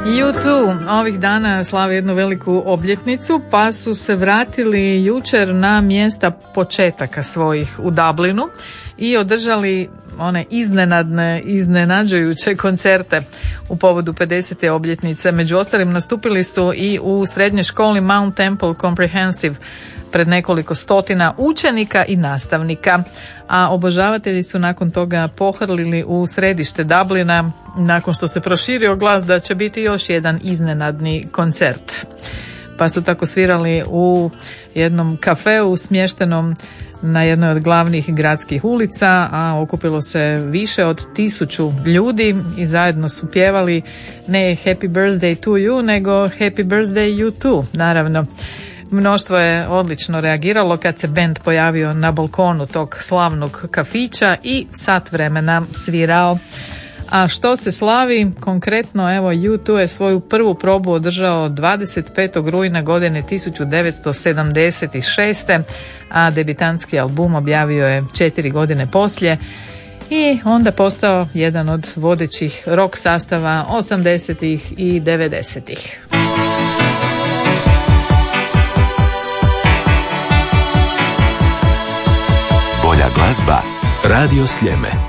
U2 ovih dana slavi jednu veliku obljetnicu, pa su se vratili jučer na mjesta početaka svojih u Dublinu i održali one iznenađujuće koncerte u povodu 50. obljetnice. Među ostalim nastupili su i u srednjoj školi Mount Temple Comprehensive pred nekoliko stotina učenika i nastavnika, a obožavatelji su nakon toga pohrlili u središte Dublina nakon što se proširio glas da će biti još jedan iznenadni koncert. Pa su tako svirali u jednom kafeu smještenom na jednoj od glavnih gradskih ulica, a okupilo se više od 1000 ljudi i zajedno su pjevali ne Happy Birthday to you, nego Happy Birthday you too, naravno. Mnoštvo je odlično reagiralo kad se bend pojavio na balkonu tog slavnog kafića i sat vremena svirao. A što se slavi? Konkretno, evo, U2 je svoju prvu probu održao 25. rujna godine 1976. a debitantski album objavio je 4 godine poslije i onda postao jedan od vodećih rock sastava 80. i 90. Bolja glazba, Radio Sljeme.